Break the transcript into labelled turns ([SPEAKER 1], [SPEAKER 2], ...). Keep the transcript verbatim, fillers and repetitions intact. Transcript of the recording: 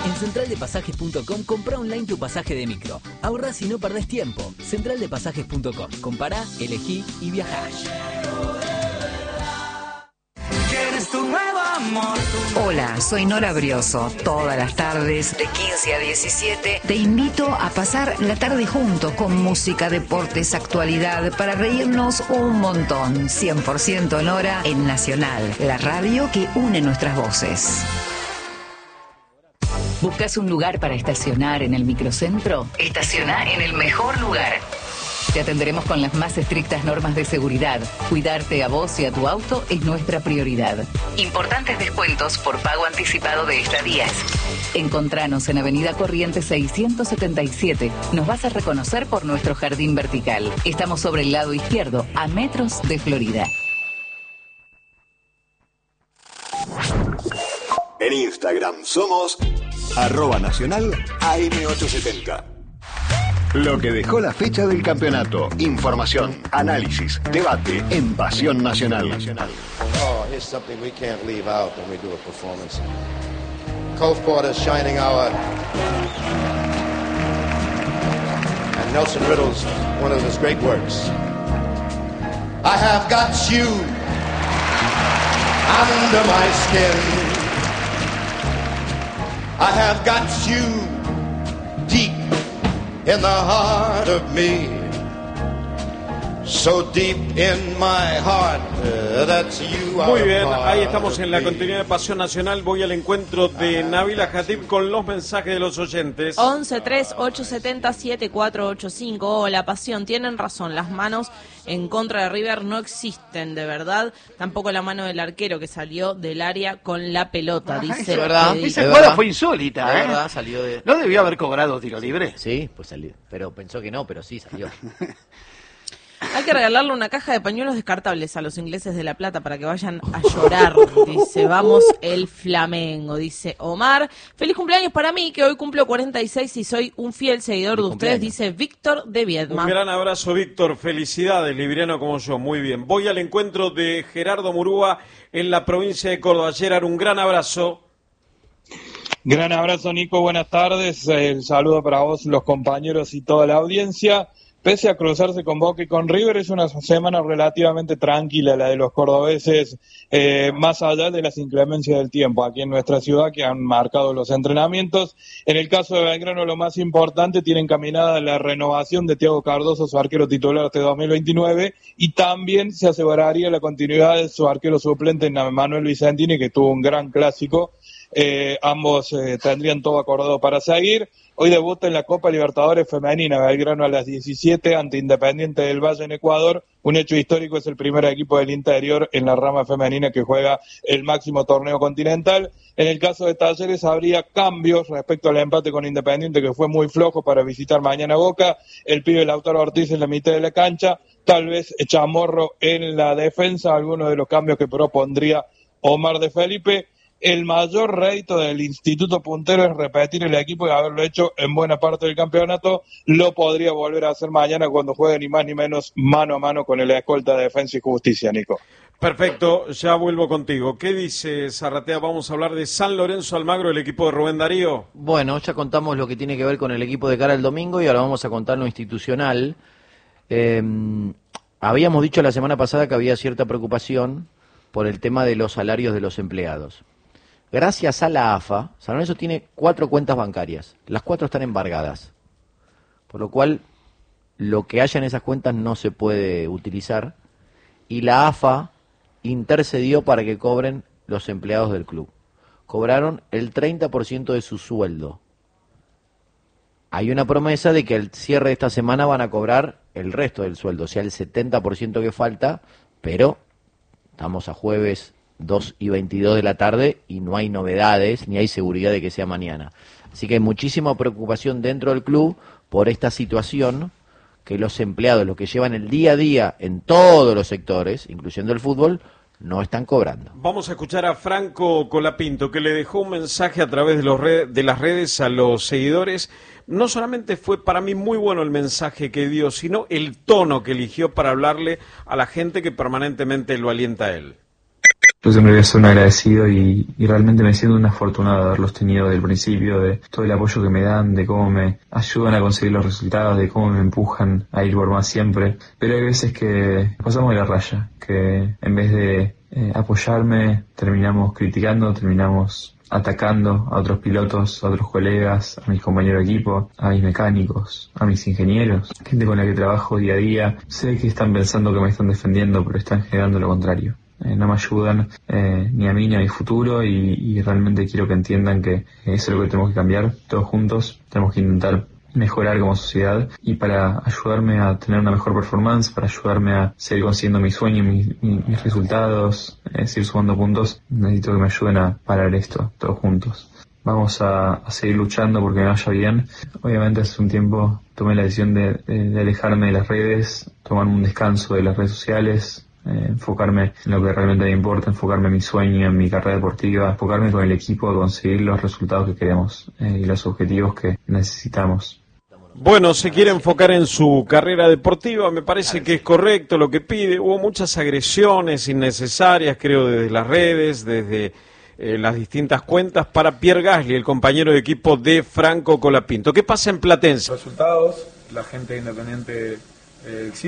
[SPEAKER 1] En central de pasajes punto com compra online tu pasaje de micro. Ahorrás y no perdés tiempo. central de pasajes punto com. Compará, elegí y viajá.
[SPEAKER 2] Hola, soy Nora Brioso. Todas las tardes, de quince a diecisiete, te invito a pasar la tarde juntos con música, deportes, actualidad, para reírnos un montón. cien por ciento Nora en Nacional, la radio que une nuestras voces. ¿Buscas un lugar para estacionar en el microcentro? Estaciona en el mejor lugar. Te atenderemos con las más estrictas normas de seguridad. Cuidarte a vos y a tu auto es nuestra prioridad. Importantes descuentos por pago anticipado de estadías. Encontranos en Avenida Corrientes seiscientos setenta y siete. Nos vas a reconocer por nuestro jardín vertical. Estamos sobre el lado izquierdo, a metros de Florida.
[SPEAKER 3] En Instagram somos arroba nacional A M ochocientos setenta. Lo que dejó la fecha del campeonato. Información, análisis, debate en Pasión Nacional.
[SPEAKER 4] Oh, here's something we can't leave out when we do a performance. Cole Porter, Shining Hour. And Nelson Riddle's one of his great works. I have got you under my skin. I have got you deep in the heart of me, so deep in my heart uh, that you are.
[SPEAKER 5] Muy bien, ahí estamos en la continuidad de Pasión Nacional. Voy al encuentro de Nabila Khatib con los mensajes de los oyentes.
[SPEAKER 6] once tres ocho siete cero siete cuatro ocho cinco. Hola, Pasión, tienen razón, las manos en contra de River no existen, de verdad. Tampoco la mano del arquero que salió del área con la pelota,
[SPEAKER 7] Ah,
[SPEAKER 6] dice.
[SPEAKER 7] es verdad.
[SPEAKER 6] Edith.
[SPEAKER 7] Esa jugada fue insólita,
[SPEAKER 8] De
[SPEAKER 7] ¿eh?
[SPEAKER 8] verdad, salió de...
[SPEAKER 7] ¿No debió haber cobrado tiro libre?
[SPEAKER 8] Sí, pues salió. Pero pensó que no, pero sí salió.
[SPEAKER 6] Hay que regalarle una caja de pañuelos descartables a los ingleses de La Plata para que vayan a llorar, dice. Vamos el Flamengo, dice Omar. Feliz cumpleaños para mí, que hoy cumplo cuarenta y seis y soy un fiel seguidor de ustedes, dice Víctor de Viedma.
[SPEAKER 5] Un gran abrazo, Víctor. Felicidades, libriano como yo. Muy bien. Voy al encuentro de Gerardo Murúa en la provincia de Córdoba. Gerard, un gran abrazo.
[SPEAKER 9] Gran abrazo, Nico. Buenas tardes. El saludo para vos, los compañeros y toda la audiencia. Pese a cruzarse con Boca y con River, es una semana relativamente tranquila la de los cordobeses, eh, más allá de las inclemencias del tiempo aquí en nuestra ciudad que han marcado los entrenamientos. En el caso de Belgrano, lo más importante, tiene encaminada la renovación de Thiago Cardoso, su arquero titular hasta dos mil veintinueve, y también se aseguraría la continuidad de su arquero suplente, Manuel Vicentini, que tuvo un gran clásico. Eh, ambos eh, tendrían todo acordado para seguir. Hoy debuta en la Copa Libertadores Femenina Belgrano a las diecisiete ante Independiente del Valle en Ecuador. Un hecho histórico, es el primer equipo del interior en la rama femenina que juega el máximo torneo continental. En el caso de Talleres habría cambios respecto al empate con Independiente, que fue muy flojo, para visitar mañana Boca. El pibe Lautaro Ortiz en la mitad de la cancha, tal vez Chamorro en la defensa, algunos de los cambios que propondría Omar de Felipe. El mayor rédito del Instituto Puntero es repetir el equipo y haberlo hecho en buena parte del campeonato. Lo podría volver a hacer mañana cuando juegue ni más ni menos mano a mano con el escolta de Defensa y Justicia, Nico.
[SPEAKER 5] Perfecto, ya vuelvo contigo. ¿Qué dice Zarratea? Vamos a hablar de San Lorenzo Almagro, el equipo de Rubén Darío.
[SPEAKER 8] Bueno, ya contamos lo que tiene que ver con el equipo de cara al domingo y ahora vamos a contar lo institucional. Eh, habíamos dicho la semana pasada que había cierta preocupación por el tema de los salarios de los empleados. Gracias a la A F A, San Lorenzo tiene cuatro cuentas bancarias. Las cuatro están embargadas. Por lo cual, lo que haya en esas cuentas no se puede utilizar. Y la A F A intercedió para que cobren los empleados del club. Cobraron el treinta por ciento de su sueldo. Hay una promesa de que al cierre de esta semana van a cobrar el resto del sueldo, o sea, el setenta por ciento que falta, pero estamos a jueves dos y veintidós de la tarde y no hay novedades ni hay seguridad de que sea mañana. Así que hay muchísima preocupación dentro del club por esta situación, que los empleados, los que llevan el día a día en todos los sectores, incluyendo el fútbol, no están cobrando.
[SPEAKER 5] Vamos a escuchar a Franco Colapinto, que le dejó un mensaje a través de, los red, de las redes a los seguidores. No solamente fue para mí muy bueno el mensaje que dio, sino el tono que eligió para hablarle a la gente que permanentemente lo alienta a él.
[SPEAKER 10] Yo siempre voy a ser un agradecido y, y realmente me siento un afortunado de haberlos tenido desde el principio, de todo el apoyo que me dan, de cómo me ayudan a conseguir los resultados, de cómo me empujan a ir por más siempre. Pero hay veces que pasamos de la raya, que en vez de eh, apoyarme terminamos criticando, terminamos atacando a otros pilotos, a otros colegas, a mis compañeros de equipo, a mis mecánicos, a mis ingenieros, gente con la que trabajo día a día. Sé que están pensando que me están defendiendo, pero están generando lo contrario. Eh, no me ayudan eh, ni a mí ni a mi futuro y, y realmente quiero que entiendan que eso es lo que tenemos que cambiar todos juntos. Tenemos que intentar mejorar como sociedad y para ayudarme a tener una mejor performance, para ayudarme a seguir consiguiendo mi sueño, mis, mis resultados, eh, seguir sumando puntos, necesito que me ayuden a parar esto todos juntos. Vamos a, a seguir luchando porque me vaya bien. Obviamente hace un tiempo tomé la decisión de, de, de alejarme de las redes, tomar un descanso de las redes sociales, eh, enfocarme en lo que realmente me importa, enfocarme en mi sueño, en mi carrera deportiva, enfocarme con el equipo a conseguir los resultados que queremos eh, y los objetivos que necesitamos.
[SPEAKER 5] Bueno, se quiere enfocar en su carrera deportiva, me parece que es correcto lo que pide. Hubo muchas agresiones innecesarias, creo, desde las redes, desde eh, las distintas cuentas, para Pierre Gasly, el compañero de equipo de Franco Colapinto. ¿Qué pasa en Platense?
[SPEAKER 11] Resultados, la gente independiente eh,